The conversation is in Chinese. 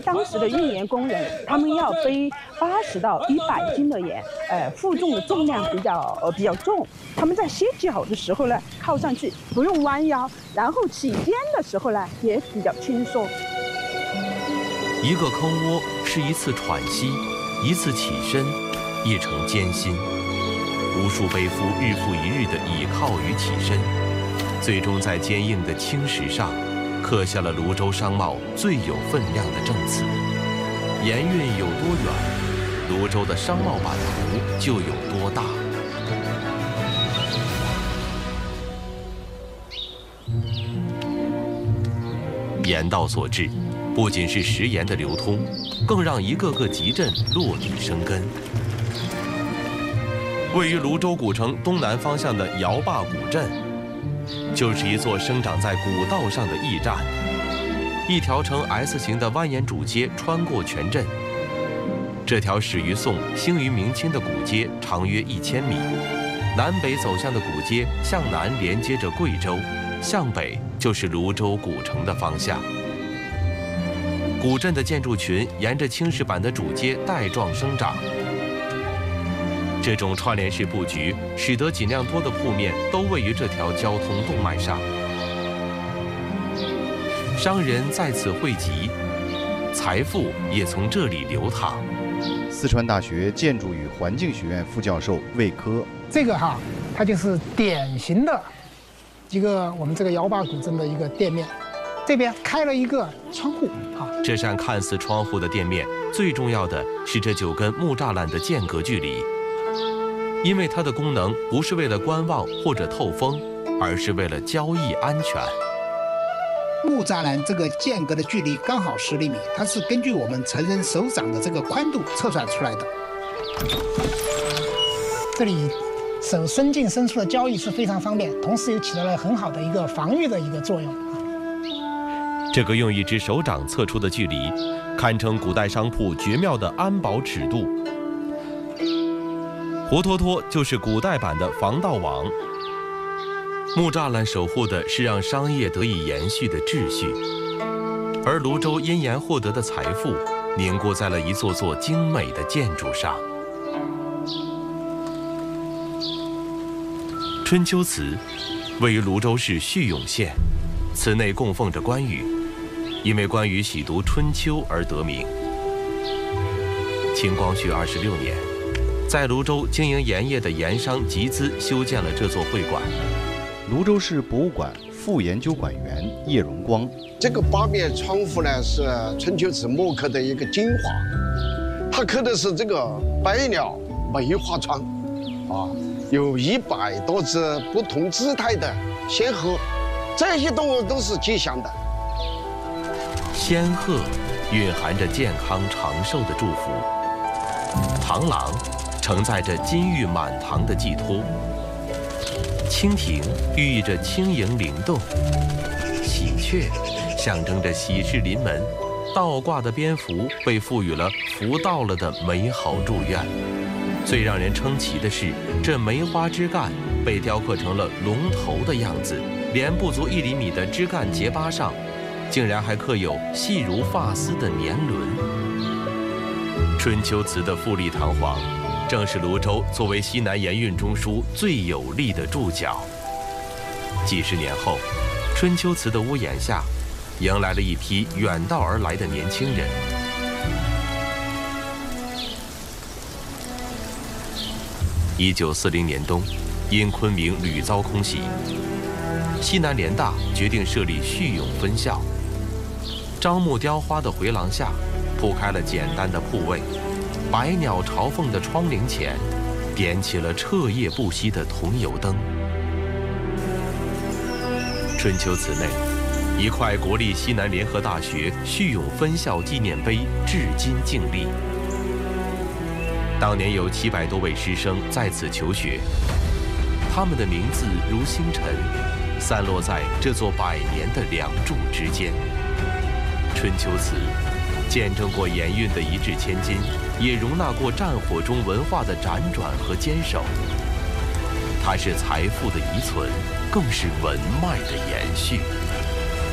当时的运盐工人，他们要背80到100斤的盐，负重的重量比较重。他们在歇脚的时候呢，靠上去不用弯腰，然后起肩的时候呢，也比较轻松。 一个坑窝是一次喘息，一次起身，一程艰辛。无数背夫日复一日地倚靠与起身，最终在坚硬的青石上刻下了泸州商贸最有分量的证词。盐运有多远，泸州的商贸版图就有多大。盐道所致，不仅是食盐的流通，更让一个个集镇落地生根。位于泸州古城东南方向的姚坝古镇，就是一座生长在古道上的驿站。一条呈 S 型的蜿蜒主街穿过全镇。这条始于宋、兴于明清的古街长约1000米，南北走向的古街向南连接着贵州，向北就是泸州古城的方向。古镇的建筑群沿着青石板的主街带状生长。这种串联式布局，使得尽量多的铺面都位于这条交通动脉上。商人在此汇集，财富也从这里流淌。 四川大学建筑与环境学院副教授魏科， 这个它就是典型的一个我们这个姚坝古镇的一个店面，这边开了一个窗户这扇看似窗户的店面，最重要的是这9根木栅栏的间隔距离。因为它的功能不是为了观望或者透风，而是为了交易安全。 木栅栏这个间隔的距离刚好10厘米，它是根据我们成人手掌的这个宽度测算出来的。 这里手伸进伸出的交易是非常方便，同时又起到了很好的一个防御的一个作用。 这个用1只手掌测出的距离，堪称古代商铺绝妙的安保尺度。活脱脱就是古代版的防盗网。木栅栏守护的是让商业得以延续的秩序，而泸州因盐获得的财富凝固在了一座座精美的建筑上。春秋祠位于泸州市叙永县，祠内供奉着关羽，因为关羽喜读《春秋》而得名。清光绪26年，在泸州经营盐业的盐商集资修建了这座会馆。 泸州市博物馆副研究馆员叶荣光， 这个8面窗户呢是春秋瓷木刻的一个精华，它刻的是这个百鸟梅花窗，有100多只不同姿态的仙鹤，这些动物都是吉祥的。 仙鹤蕴含着健康长寿的祝福，螳螂承载着金玉满堂的寄托。蜻蜓寓意着轻盈灵动，喜鹊象征着喜事临门，倒挂的蝙蝠被赋予了福到了的美好祝愿。最让人称奇的是，这梅花枝干被雕刻成了龙头的样子，连不足1厘米的枝干结疤上，竟然还刻有细如发丝的年轮。春秋瓷的富丽堂皇，正是泸州作为西南盐运中枢最有力的注脚。几十年后，春秋瓷的屋檐下，迎来了一批远道而来的年轻人。1940年冬，因昆明屡遭空袭，西南联大决定设立叙永分校。樟木雕花的回廊下，铺开了简单的铺位，百鸟朝凤的窗棂前，点起了彻夜不息的桐油灯。春秋祠内，一块国立西南联合大学叙永分校纪念碑至今静立。当年有700多位师生在此求学，他们的名字如星辰，散落在这座100年的梁柱之间。春秋祠见证过盐运的一掷千金，也容纳过战火中文化的辗转和坚守。它是财富的遗存，更是文脉的延续。